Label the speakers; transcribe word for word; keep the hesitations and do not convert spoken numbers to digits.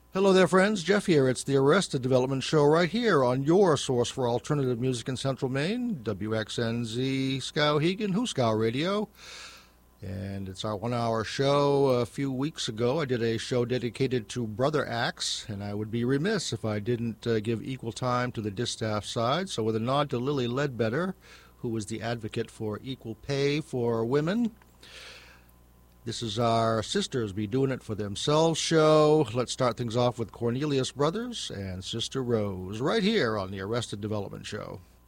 Speaker 1: Hello there, friends. Jeff here. It's the Arrested Development Show right here on your source for alternative music in Central Maine, W X N Z Skowhegan, Hooskow Radio. And it's our one-hour show. A few weeks ago, I did a show dedicated to Brother Acts, and I would be remiss if I didn't uh, give equal time to the distaff side. So with a nod to Lily Ledbetter, who was the advocate for equal pay for women, this is our Sisters Be Doing It For Themselves show. Let's start things off with Cornelius Brothers and Sister Rose right here on the Arrested Development Show.